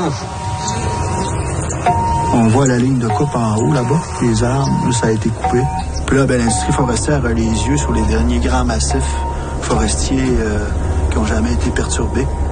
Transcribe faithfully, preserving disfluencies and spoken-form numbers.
On voit la ligne de coupe en haut, là-bas. Les arbres, ça a été coupé. Puis là, ben, l'industrie forestière a les yeux sur les derniers grands massifs forestiers euh, qui n'ont jamais été perturbés.